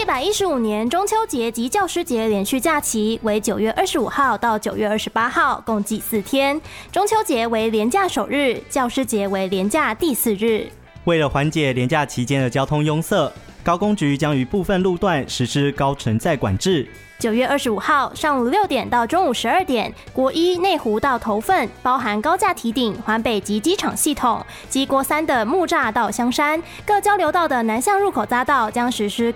115年中秋节及教师节连续假期为9月25号到9月28号，共计4天。中秋节为连假首日，教师节为连假第4日。 为了缓解连假期间的交通拥塞，高公局将于部分路段实施高承载管制。 9月25号上午6点到中午12点，国一内湖到头份包含高架堤顶、环北及机场系统及国3的木栅到香山各交流道的南向入口匝道将实施